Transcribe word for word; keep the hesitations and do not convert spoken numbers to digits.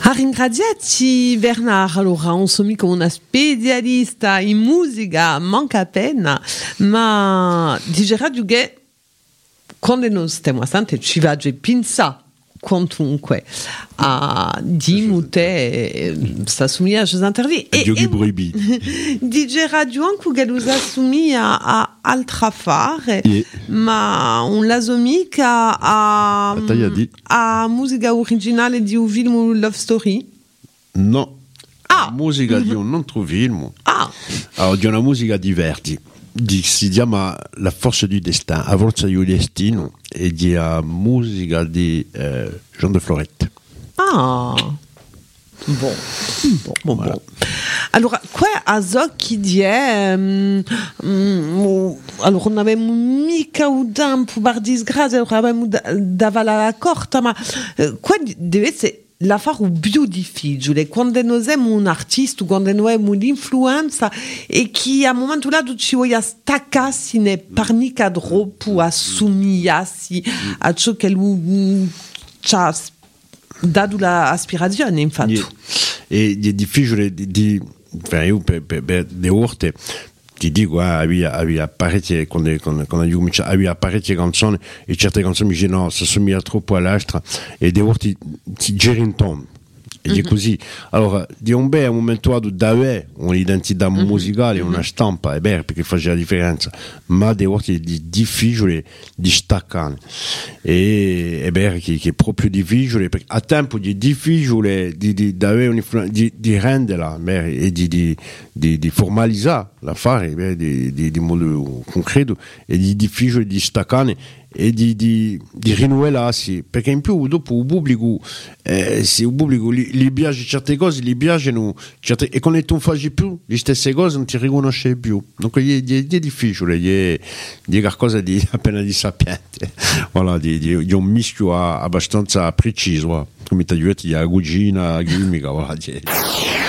A ringraziarci Bernard, allora un somico una specialista in musica, manca appena, ma dice Radio che quando noi stiamo a stante ci va già pensa quantunque a dimute sta somiglia a Giuseppe e Giochi proibiti. dice Radio anche che lo assomiglia a altra fare Yeah. ma un la somica a Tagliati. a musica originale di un film Love Story. No. Ah. Musica di un altro film. Ah, Allora, di una musica di Verdi. Di, si chiama La forza du destin, La forza del destino, e di uh, musica di uh, Jean de Florette. ah. Bon, bon, bon, Voilà. bon. Allora, qua a so chi di è, um, um, allora non avevamo mica un tempo per disgrazia, allora avevamo da, davanti alla corta, ma eh, qua deve essere la fare più difficile, quando noi siamo un artista, quando noi abbiamo l'influenza e che a un momento dato ci voglia staccarsi ne per mica troppo assomigliarsi a ciò che lui ci ha dato l'aspirazione, infatti. Yeah. E è difficile di, di cioè io per, per, per le volte ti dico, ah, aveva, aveva parecchie, quando, quando, quando io cominciavo, aveva parecchie canzoni e certe canzoni mi dicono no, si assomiglia troppo all'altra e le volte ti giri in tono. E mm-hmm. così, allora, di un bel momento di avere un'identità mm-hmm. musicale, una stampa, è vero perché fa la differenza, ma di volte è difficile di staccare. E è vero che, che è proprio difficile, perché a tempo è difficile di, di, di, avere un'influenza, di, di renderla beh, e di, di, di, di formalizzare l'affare beh, di, di, di modo concreto, e di difficile di staccare e di, di, di rinnovarsi, perché in più dopo il pubblico eh, se il pubblico gli, gli piace certe cose, gli piacciono certe, e quando tu non fai più le stesse cose non ti riconosce più, dunque è, è, è difficile, è, è qualcosa di appena di sapiente, voilà, di, di, di un mischio abbastanza preciso, come ti dico, la cugina chimica, voilà,